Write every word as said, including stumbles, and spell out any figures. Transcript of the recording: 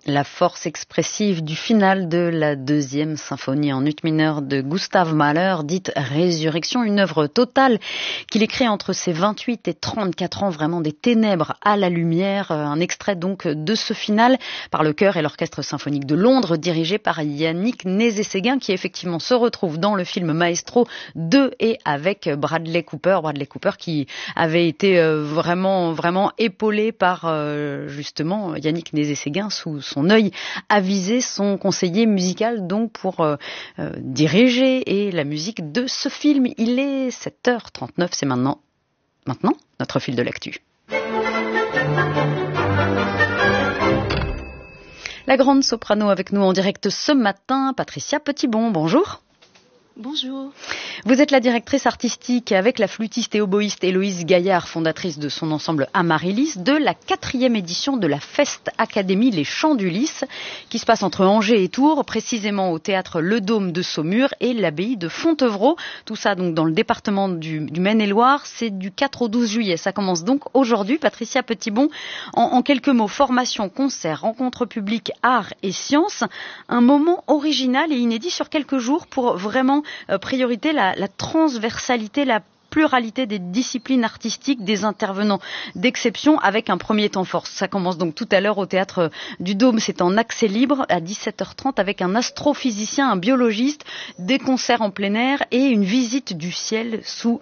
La force expressive du final de la deuxième symphonie en ut mineur de Gustav Mahler, dite Résurrection, une œuvre totale qu'il écrit entre ses vingt-huit et trente-quatre ans, vraiment des ténèbres à la lumière. Un extrait donc de ce final par le chœur et l'orchestre symphonique de Londres, dirigé par Yannick Nézet-Séguin, qui effectivement se retrouve dans le film Maestro de et avec Bradley Cooper. Bradley Cooper qui avait été vraiment, vraiment épaulé par justement Yannick Nézet-Séguin sous son son œil avisé, son conseiller musical donc pour euh, euh, diriger et la musique de ce film. Il est sept heures trente-neuf, c'est maintenant, maintenant notre fil de l'actu. La grande soprano avec nous en direct ce matin, Patricia Petitbon, bonjour. Bonjour. Vous êtes la directrice artistique avec la flûtiste et oboïste Héloïse Gaillard, fondatrice de son ensemble Amaryllis, de la quatrième édition de la Fest Académie Les Chants d'Ulysse, qui se passe entre Angers et Tours, précisément au théâtre Le Dôme de Saumur et l'abbaye de Fontevraud. Tout ça donc dans le département du, du Maine-et-Loire. C'est du quatre au douze juillet. Ça commence donc aujourd'hui. Patricia Petitbon, en, en quelques mots, formation, concert, rencontre publique, art et sciences. Un moment original et inédit sur quelques jours pour vraiment Euh, priorité la, la transversalité, la pluralité des disciplines artistiques, des intervenants d'exception avec un premier temps fort. Ça commence donc tout à l'heure au théâtre du Dôme, c'est en accès libre à dix-sept heures trente avec un astrophysicien, un biologiste, des concerts en plein air et une visite du ciel sous